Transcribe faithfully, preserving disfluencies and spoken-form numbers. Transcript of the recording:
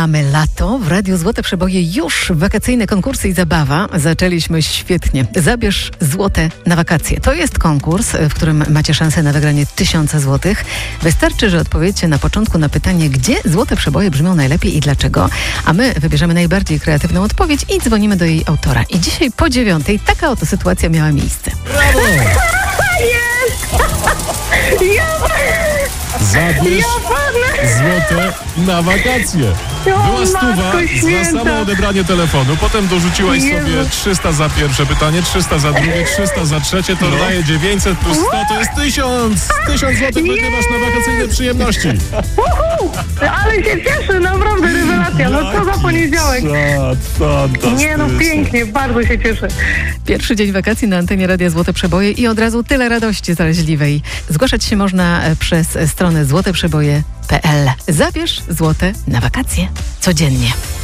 mamy lato. W Radiu Złote Przeboje już wakacyjne konkursy i zabawa. Zaczęliśmy świetnie. Zabierz złote na wakacje. To jest konkurs, w którym macie szansę na wygranie tysiąca złotych. Wystarczy, że odpowiecie na początku na pytanie, gdzie złote przeboje brzmią najlepiej i dlaczego. A my wybierzemy najbardziej kreatywną odpowiedź i dzwonimy do jej autora. I dzisiaj po dziewiątej taka oto sytuacja miała miejsce. Brawo! Jest! Ja, Zabierz ja złote na wakacje. Była stuwa Matko za Święta. samo odebranie telefonu. Potem dorzuciłaś Jezu. sobie trzysta za pierwsze pytanie, trzysta za drugie, trzysta za trzecie. To daje dziewięćset plus sto, to jest tysiąc! tysiąc złotych wygrywasz na wakacyjne przyjemności. Uhu, ale się cieszę, naprawdę rewelacja. No co za poniedziałek. Fantastycznie. Nie no, pięknie, bardzo się cieszę. Pierwszy dzień wakacji na antenie Radia Złote Przeboje i od razu tyle radości zaraźliwej. Zgłaszać się można przez stronę złote przeboje kropka p l. Zabierz złote na wakacje codziennie.